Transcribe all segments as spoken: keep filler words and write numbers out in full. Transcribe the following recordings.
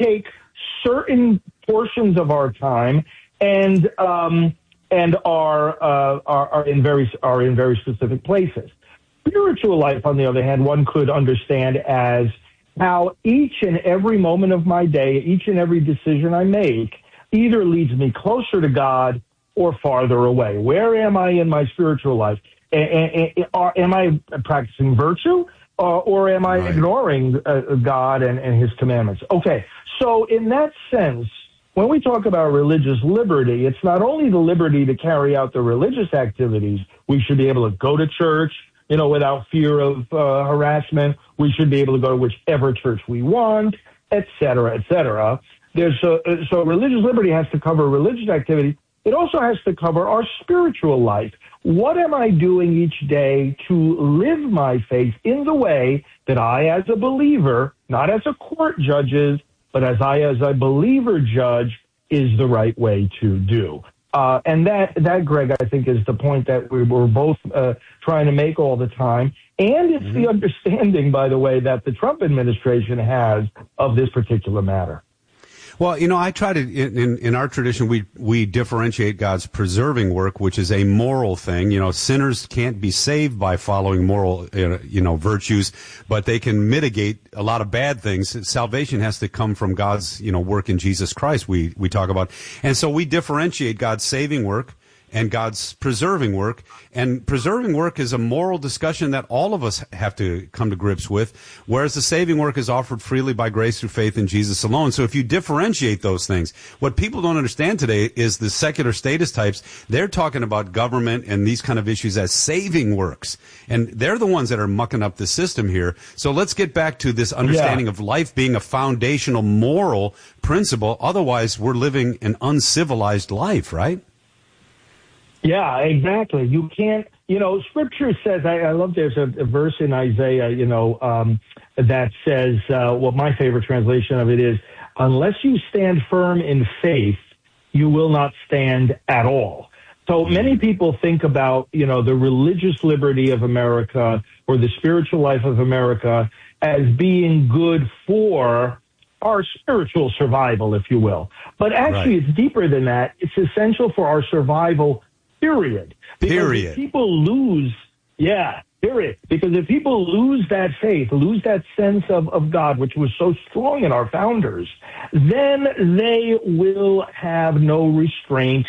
take certain portions of our time and um, and are, uh, are are in very are in very specific places. Spiritual life, on the other hand, one could understand as how each and every moment of my day, each and every decision I make, either leads me closer to God or farther away. Where am I in my spiritual life? Am I practicing virtue, or, or am I right. ignoring uh, God and, and his commandments? Okay, so in that sense, when we talk about religious liberty, it's not only the liberty to carry out the religious activities. We should be able to go to church, you know, without fear of uh, harassment. We should be able to go to whichever church we want, et cetera, et cetera. There's a, so religious liberty has to cover religious activity. It also has to cover our spiritual life. What am I doing each day to live my faith in the way that I, as a believer, not as a court judges, but as I, as a believer judge, is the right way to do? Uh, and that, that, Greg, I think is the point that we we're both uh, trying to make all the time. And it's mm-hmm. the understanding, by the way, that the Trump administration has of this particular matter. Well, you know, I try to, in, in, in our tradition, we, we differentiate God's preserving work, which is a moral thing. You know, sinners can't be saved by following moral, you know, virtues, but they can mitigate a lot of bad things. Salvation has to come from God's, you know, work in Jesus Christ, we, we talk about. And so we differentiate God's saving work and God's preserving work. And preserving work is a moral discussion that all of us have to come to grips with, whereas the saving work is offered freely by grace through faith in Jesus alone. So if you differentiate those things, what people don't understand today is the secular statist types, they're talking about government and these kind of issues as saving works. And they're the ones that are mucking up the system here. So let's get back to this understanding yeah. of life being a foundational moral principle. Otherwise, we're living an uncivilized life, right? Yeah, exactly. You can't, you know, Scripture says, I, I love there's a, a verse in Isaiah, you know, um, that says, uh, well, my favorite translation of it is, unless you stand firm in faith, you will not stand at all. So many people think about, you know, the religious liberty of America or the spiritual life of America as being good for our spiritual survival, if you will. But actually, right. it's deeper than that. It's essential for our survival, period. Because period. If people lose, yeah, period. Because if people lose that faith, lose that sense of, of God, which was so strong in our founders, then they will have no restraint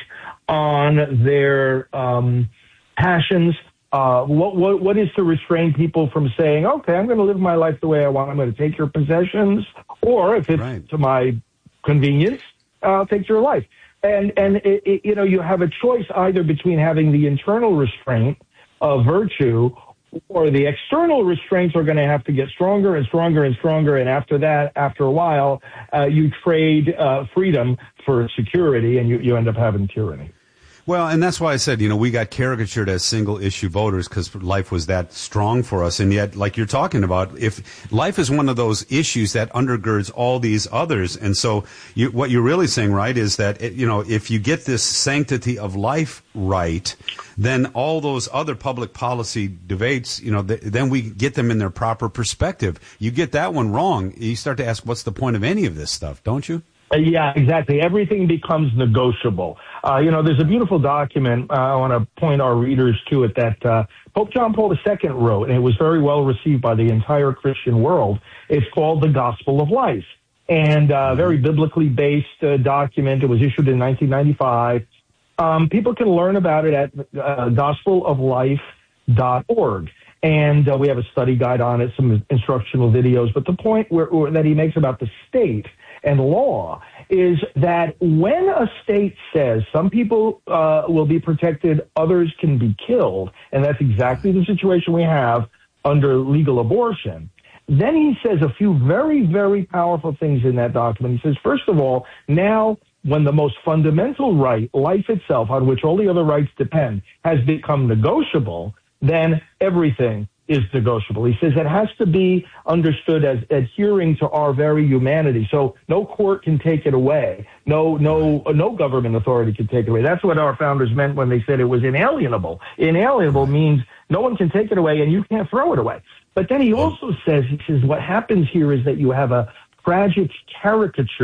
on their um, passions. Uh, what, what, what is to restrain people from saying, okay, I'm going to live my life the way I want. I'm going to take your possessions, or if it's right. to my convenience, I'll take your life. And, and it, it, you know, you have a choice either between having the internal restraint of virtue, or the external restraints are going to have to get stronger and stronger and stronger. And after that, after a while, uh, you trade uh, freedom for security, and you, you end up having tyranny. Well, and that's why I said, you know, we got caricatured as single-issue voters because life was that strong for us. And yet, like you're talking about, if life is one of those issues that undergirds all these others. And so you, what you're really saying, right, is that, it, you know, if you get this sanctity of life right, then all those other public policy debates, you know, th- then we get them in their proper perspective. You get that one wrong, you start to ask, what's the point of any of this stuff, don't you? Uh, yeah, exactly. Everything becomes negotiable. Uh, you know, there's a beautiful document, uh, I want to point our readers to it, that uh, Pope John Paul the Second wrote, and it was very well received by the entire Christian world. It's called The Gospel of Life, and a uh, very biblically based uh, document. It was issued in nineteen ninety-five. Um, people can learn about it at uh, gospel of life dot org. And uh, we have a study guide on it, some instructional videos. But the point where, where, that he makes about the state and law is that when a state says some people uh, will be protected, others can be killed, and that's exactly the situation we have under legal abortion, then he says a few very, very powerful things in that document. He says, first of all, now when the most fundamental right, life itself, on which all the other rights depend, has become negotiable, then everything is negotiable. He says it has to be understood as adhering to our very humanity. So no court can take it away. No, no, no government authority can take it away. That's what our founders meant when they said it was inalienable. Inalienable means no one can take it away and you can't throw it away. But then he also says, he says, what happens here is that you have a tragic caricature